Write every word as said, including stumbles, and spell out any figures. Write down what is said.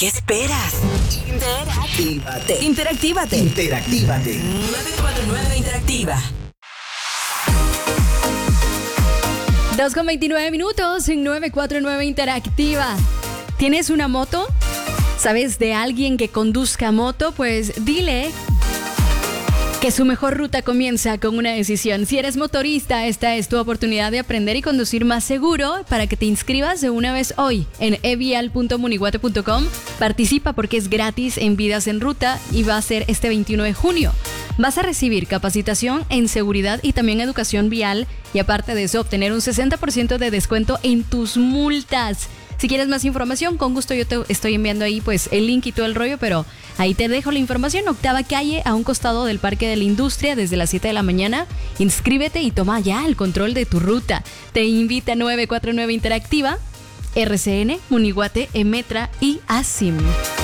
¿Qué esperas? Interactívate. Interactívate. Interactívate. nueve cuatro nueve Interactiva. dos con veintinueve minutos en nueve cuatro nueve Interactiva. ¿Tienes una moto? ¿Sabes de alguien que conduzca moto? Pues dile que su mejor ruta comienza con una decisión. Si eres motorista, esta es tu oportunidad de aprender y conducir más seguro para que te inscribas de una vez hoy en e vial punto moniguate punto com. Participa porque es gratis en Vidas en Ruta y va a ser este veintiuno de junio. Vas a recibir capacitación en seguridad y también educación vial y aparte de eso obtener un sesenta por ciento de descuento en tus multas. Si quieres más información, con gusto yo te estoy enviando ahí pues el link y todo el rollo, pero ahí te dejo la información. Octava calle, a un costado del Parque de la Industria, desde las siete de la mañana. Inscríbete y toma ya el control de tu ruta. Te invita nueve cuatro nueve Interactiva, R C N, Moniguate, Emetra y ASIM.